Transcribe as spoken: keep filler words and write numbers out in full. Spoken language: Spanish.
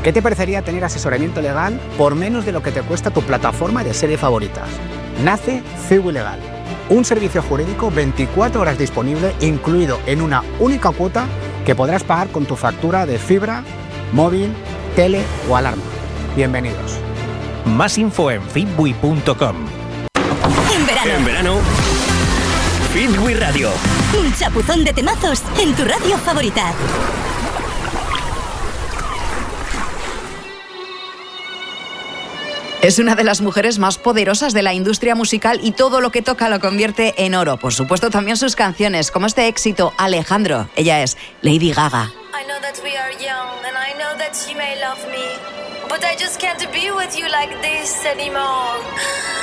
¿Qué te parecería tener asesoramiento legal por menos de lo que te cuesta tu plataforma de series favoritas? Nace Ciwi Legal, un servicio jurídico veinticuatro horas disponible, incluido en una única cuota que podrás pagar con tu factura de fibra, móvil, tele o alarma. Bienvenidos. Más info en fitwi punto com. En verano. En verano, Fitwi Radio. Un chapuzón de temazos en tu radio favorita. Es una de las mujeres más poderosas de la industria musical y todo lo que toca lo convierte en oro. Por supuesto, también sus canciones, como este éxito, Alejandro. Ella es Lady Gaga. I know that we are young and I know that you may love me, but I just can't be with you like this anymore.